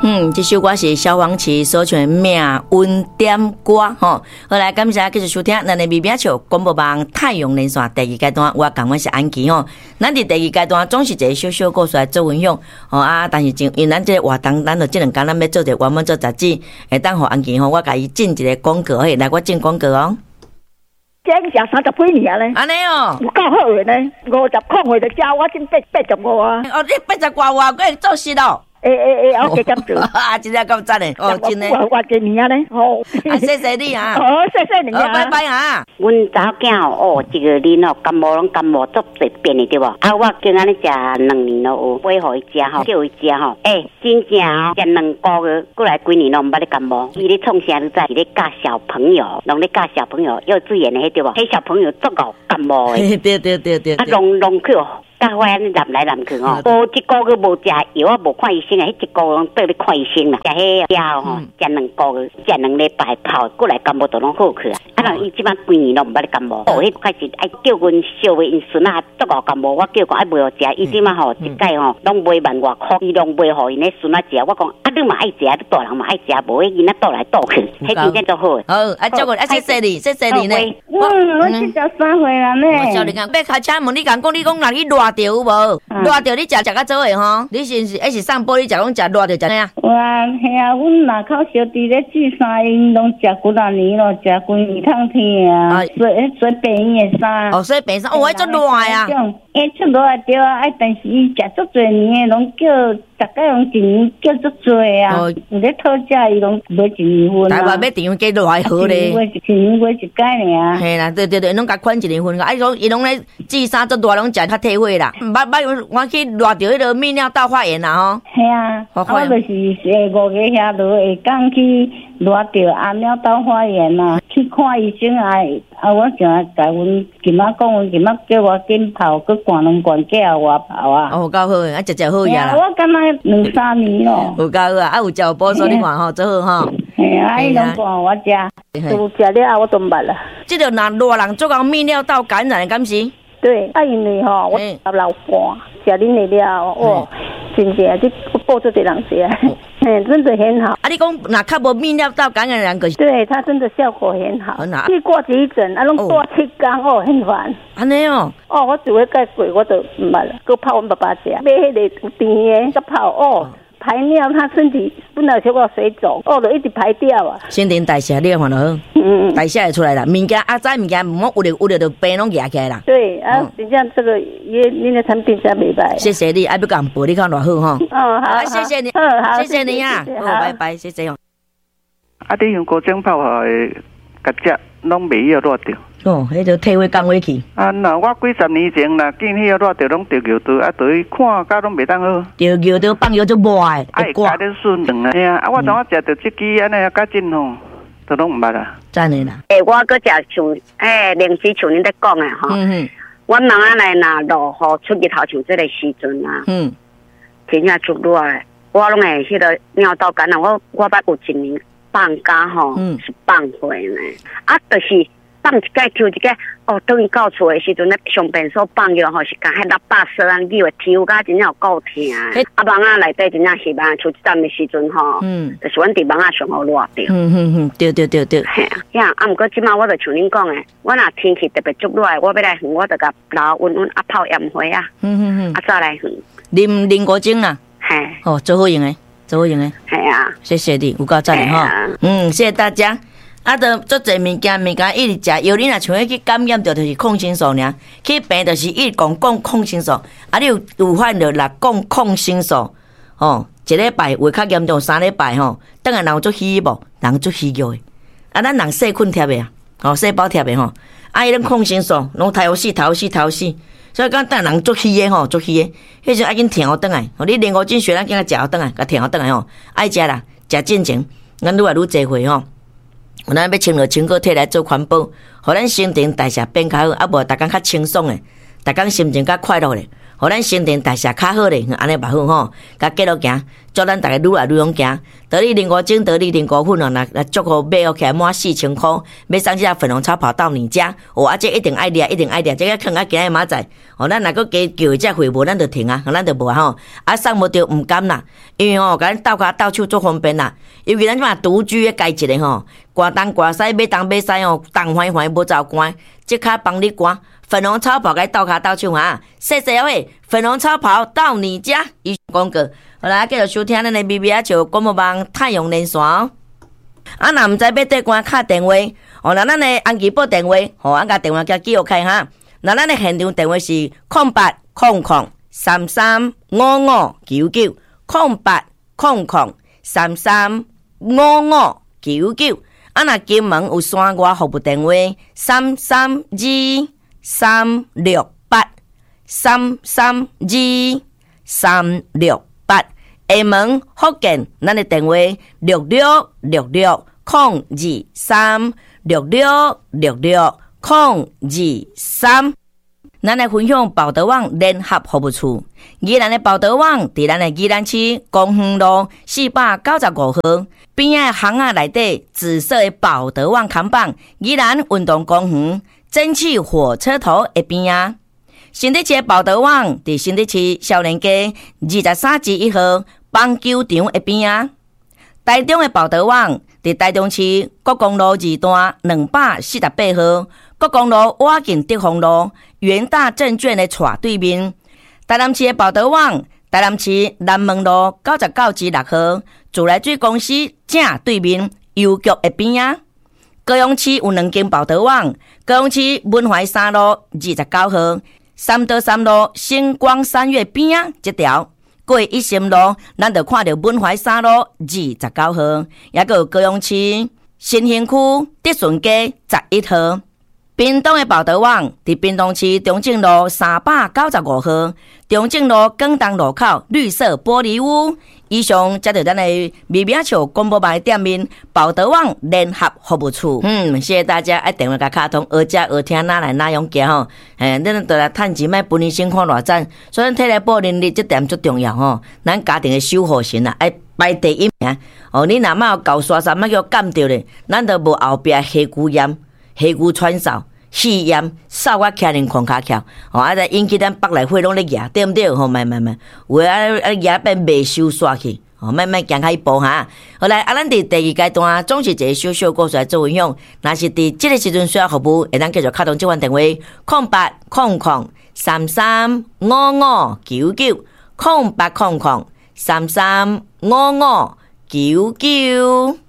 这首歌是萧煌奇所唱的《命运点歌》吼。好来，感谢继续收听咱的微微笑广播网太阳连线第二阶段，我讲我是安琪吼。咱伫第二阶段总是一个小小故事来做分享吼啊，但是因为咱这个活动，咱就这两天咱要做者原本做杂志，会当互安琪吼，我甲伊进一个广告嘿，来我进广告哦。 这个食30几年咧， 安尼哦， 有够好诶呢，50块回的家，我真85啊。 哦，你80外我会做事咯。 我加减做。 啊，真正够赞诶！哦，真诶。 我几年咧，哦。 啊，谢谢你啊。 哦，谢谢你啊。 拜拜啊。 阮查某囝哦，一个人哦，感冒拢感冒足侪遍的对无？啊，我今安尼食2年咯，买互伊食吼，叫伊食吼。真正哦，食2个月，过来几年拢毋捌咧感冒。伊咧创啥？你知？伊咧教小朋友，拢咧教小朋友幼稚园的迄对无？迄小朋友足够感冒的。对。啊，弄去哦。甲我安尼南来南去吼，无一个月无食药，我无看医生啊，迄一个月拢缀咧看医生啦。食迄药吼，食2个月，食2礼拜泡，过来感冒就拢好去啊。啊，人伊即摆几年拢毋捌咧感冒，迄开始爱叫阮小妹因孙啊，足够感冒，我叫讲爱买互食，伊即摆吼一届吼拢买1万外箍，伊拢买互因咧孙啊食。我讲啊，你嘛爱食，你大人嘛爱食，无迄囡仔倒来倒去，迄真正足好。 好，啊，照顾啊，谢谢你呢。 我73岁啦呢。 我少你讲，要开车门，你讲你讲人去热着有无？热着你食较早诶吼，你是上坡你食讲食热着食啥？ 哇，系啊，阮若口小弟咧煮衫，因拢食几啊年咯，食几年通天啊，洗白衣诶衫。 哦，洗白衫，哦，迄足热啊！ 出热对啊，但是伊食足侪年诶，拢叫大概用一年叫足侪啊。有咧讨价，伊拢买1年份。 台湾买订价偌好咧？ 一年买一届尔。 嘿啦，对，拢甲款1年份个，伊拢咧煮衫足热，拢食较退火啦。我去热着迄个泌尿道发炎啦吼。 系啊，我就是5个遐落会讲去热着泌尿道发炎啦，去看医生我想甲阮今仔讲，阮今仔叫我紧泡，去灌2罐叫我泡啊。 哦，够好啊，食好呀啦。 我敢若2、3年咯。 有够好啊，有食补所你看吼，做好吼。 嘿啊，伊拢灌我食，都食了我都捌啦。 即个若热人做到泌尿道感染的敢是？ 对，因为吼我老寒，食恁的了真正这报出一人食。真的很好。 啊，你讲那较无泌尿道感染的人个， 对他真的效果很好。去挂急诊，拢挂7天很烦。 安尼哦。 我只会盖过，我就唔捌啦。佮泡阮爸爸食，买迄个有甜的，佮泡排尿，他身体本来小个水肿，就一直排掉啊。 新陈代谢你看就好，代谢会出来啦。物件早物件唔好有着病拢压起来啦。 对啊，真正这个恁的产品真袂歹。 谢谢你，爱要讲报你看偌好吼。 好， 谢谢你， 好， 谢谢你啊，好，拜拜，谢谢哦。 啊，你用高精泡的，甲只拢袂晓热着。 迄就退火降火去。 啊，那我几10年前啦，见迄个热着拢着尿道，啊，对看甲拢袂当好。 着尿道放药就热诶， 会挂咧顺凉啊。嘿啊，我当我食着即支安尼啊，较真吼，都拢毋捌啦。 真诶啦。 我搁食像零食像恁在讲诶吼。阮mam仔来若落雨出日头像即个时阵啊。真正足热诶，我拢会迄个尿道感染，我捌有1年放假吼，是放回呢。啊，就是放一届抽一届，等伊到厝的时阵咧，上便所放药吼，是甲迄600索牛的抽甲真正有够疼。啊，网仔内底真正是网抽一站的时阵吼，就是阮伫网仔上好热着。 对。 嘿啊，啊，毋过即马我就像恁讲的，我若天气特别足热，我要来远，我就甲老温啊泡盐花啊，啊再来远。 啉果精啦。 嘿。 做好用诶。 系啊， 谢谢你，有够赞的哈。谢谢大家。啊，都做侪物件一直食药，你若像去感染着，就是抗生素尔。去病就是一直讲抗生素，啊，你有法着来讲抗生素，1礼拜会较严重，3礼拜等下人做虚无，人做虚弱的。啊，咱人细菌贴的啊，细胞贴的吼，啊，迄种抗生素拢头死。所以讲，等人做虚的做虚的，迄阵爱紧停倒来。你连5斤血咱今仔食倒来，甲停倒来爱食啦，食进前，咱愈来愈侪回咱要清清果体来做环保，互咱新陈代谢变较好，啊无逐工较清爽诶，逐工心情较快乐咧。 互咱新陈代谢较好咧，安尼嘛好吼。甲继续行，祝咱大家愈来愈勇行。得力灵果精、得力灵果粉哦，那祝福买起来满4000块，买上这粉红超跑到你家。哦，啊，这一定爱抓，一定爱抓，这个坑啊，今日明仔。哦，咱若个加叫这会无，咱就停啊，咱就无吼。啊，送无着唔甘啦，因为吼，甲咱倒脚倒手做方便啦。尤其咱即马独居的家一个吼，刮东刮西，买东买西哦，东欢欢无走关，即刻帮你刮。粉红超跑该倒卡倒手哈，谢谢位粉红超跑到你家。以上广告，好啦，继续收听咱的 BBA 球广播网太阳连线。啊，若唔知要对关敲电话，哦，那咱的安吉报电话，吼，俺甲电话叫记录开哈。那咱的现场电话是0800335599，0800335599。啊，若金门有山外服务电话332。368，332，368。厦门福建，咱的电话66660223，66660223。咱来分享报德网联合服务处。宜兰的报德网伫咱的宜兰市公园路495号边仔巷仔内底，紫色的报德网看板，宜兰运动公园。蒸汽火车头一边啊，新德市报德网伫新德市少年街23-1号棒球场一边啊。台中的报德网伫台中市国公路2段248号，国公路瓦近德丰路元大证券的斜对面。台南市的报德网，台南市南门路99-6号自来水公司正对面邮局一边啊。高雄市有2间报德网，高雄市文怀3路29号三德3路星光3月边啊这条，过一心路咱就看到文怀3路29号，也个有高雄市新兴区德顺街11号。屏东的报德网伫屏东市中正路395号，中正路广东路口绿色玻璃屋。以上才是咱的微妙球广播版店面报德网联合服务处。谢谢大家爱电话甲卡通，学食学听哪来哪样行吼。咱都来趁钱买本年先看偌赞，所以体力保能力这点最重要吼。咱家庭的守护神啊，爱排第一名。哦，你若莫有高刷山，莫叫干着咧，咱就无后壁黑骨炎、黑骨喘嗽。气炎扫我徛人狂骹翘，吼啊！再引起咱北内血拢咧压，对毋对？吼，慢，有啊压变未收煞去，吼，慢行开一步哈。好来，咱伫第2阶段总是一个小小故事来做分享。若是伫即个时阵需要服务，会当继续敲通这款电话0800335599，0800335599。